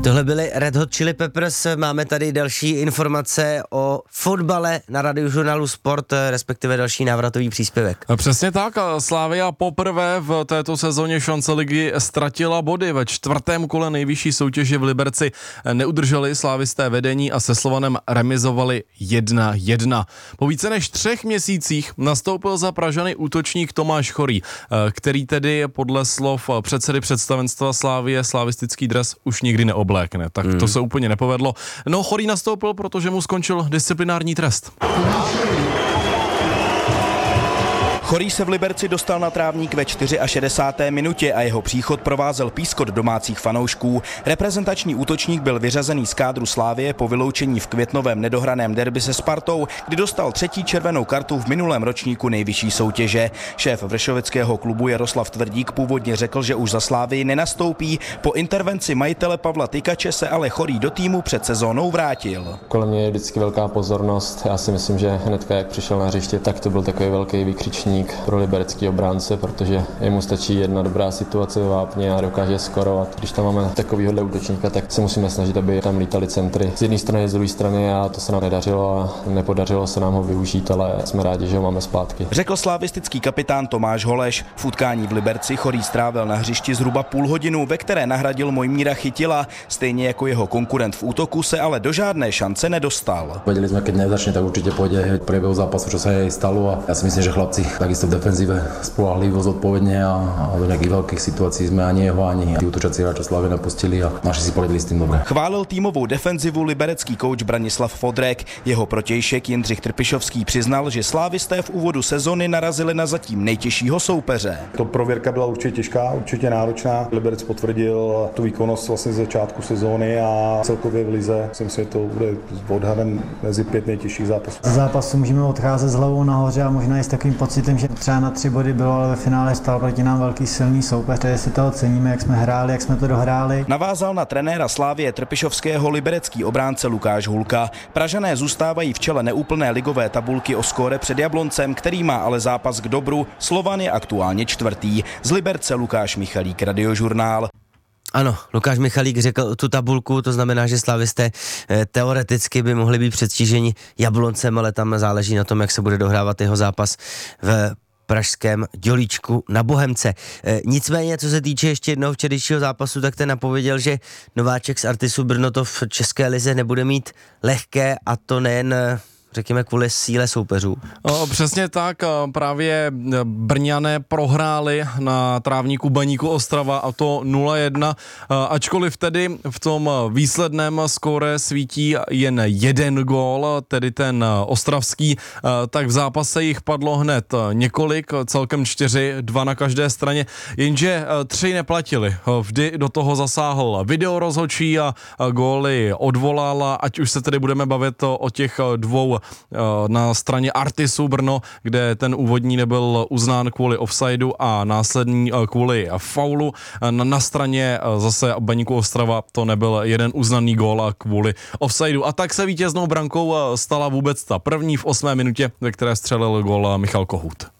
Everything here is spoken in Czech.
Tohle byly Red Hot Chili Peppers, máme tady další informace o fotbale na Radiožurnálu Sport, respektive další návratový příspěvek. Přesně tak, Slavia poprvé v této sezóně šance ligy ztratila body. Ve čtvrtém kole nejvyšší soutěže v Liberci neudrželi slávisté vedení a se Slovanem remizovali 1-1. Po více než 3 měsících nastoupil za Pražany útočník Tomáš Chorý, který tedy podle slov předsedy představenstva Slavie slavistický dres už nikdy neoblékne. Tak to se úplně nepovedlo. No, Chorý nastoupil, protože mu skončil disciplinární trest. Chorý se v Liberci dostal na trávník ve 64. minutě a jeho příchod provázel pískot domácích fanoušků. Reprezentační útočník byl vyřazený z kádru Slavie po vyloučení v květnovém nedohraném derby se Spartou, kdy dostal 3. červenou kartu v minulém ročníku nejvyšší soutěže. Šéf vršovického klubu Jaroslav Tvrdík původně řekl, že už za Slavii nenastoupí. Po intervenci majitele Pavla Tykače se ale Chorý do týmu před sezónou vrátil. Kolem mě je vždycky velká pozornost. Já si myslím, že hnedka jak přišel na hřiště, tak to byl takový velký vykřičník pro liberecký obránce, protože jemu stačí jedna dobrá situace ve vápně a dokáže skorovat. Když tam máme takovýhle útočníka, tak se musíme snažit, aby tam lítali centry z jedné strany, z druhé strany, a to se nám nedařilo a nepodařilo se nám ho využít, ale jsme rádi, že ho máme zpátky. Řekl slavistický kapitán Tomáš Holeš. V utkání v Liberci Chorý strávil na hřišti zhruba půl hodinu, ve které nahradil Mojmíra Chytila. Stejně jako jeho konkurent v útoku se ale do žádné šance nedostal. Vedeli jsme, keď nezačne, tak určite pôjde v priebehu zápasu, čo sa jej stalo, a ja si myslím, že chlapci takisto v defenzíve spoľahlivo, zodpovedne a do nejakých veľkých situácií sme ani jeho, ani tí útočací hráči Slavie nepustili a naši si poradili s tým dobre. Chválil týmovou defenzivu liberecký kouč Branislav Fodrek. Jeho protějšek Jindřich Trpišovský přiznal, že slávisté v úvodu sezony narazili na zatím nejtěžšího soupeře. To prověrka byla určitě těžká, určitě náročná. Liberec potvrdil tu výkonnost vlastně z začátku sezóny a celkově v lize. Myslím si, že to bude odhadem mezi 5 nejtěžších zápasů. Z zápasu můžeme odcházet s hlavou nahoře a možná i s takovým pocitem, že třeba na 3 body bylo, ale ve finále stál proti nám velký silný soupeř, takže si toho ceníme, jak jsme hráli, jak jsme to dohráli. Navázal na trenéra Slavie Trpišovského liberecký obránce Lukáš Hulka. Pražané zůstávají v čele neúplné ligové tabulky o skóre před Jabloncem, který má ale zápas k dobru. Slovan je aktuálně 4. Z Liberce Lukáš Michalík, Radiožurnál. Ano, Lukáš Michalík řekl tu tabulku, to znamená, že slavisté teoreticky by mohli být předstiženi Jabloncem, ale tam záleží na tom, jak se bude dohrávat jeho zápas v pražském Dělíčku na Bohemce. Nicméně, co se týče ještě jednoho včerejšího zápasu, tak ten napověděl, že nováček z Artisu Brno to v české lize nebude mít lehké, a to nejen řekněme kvůli síle soupeřů. Přesně tak, právě Brňané prohráli na trávníku Baníku Ostrava, a to 0-1, ačkoliv tedy v tom výsledném skóre svítí jen 1 gól, tedy ten ostravský, tak v zápase jich padlo hned několik, celkem 4, 2 na každé straně, jenže 3 neplatili. Vždy do toho zasáhl videorozhodčí a góly odvolal, ať už se tedy budeme bavit o těch 2 na straně Artisu Brno, kde ten úvodní nebyl uznán kvůli offsideu a následný kvůli faulu. Na straně zase Baníku Ostrava to nebyl jeden uznaný gól a kvůli offsideu. A tak se vítěznou brankou stala vůbec ta první v 8. minutě, ve které střelil gól Michal Kohut.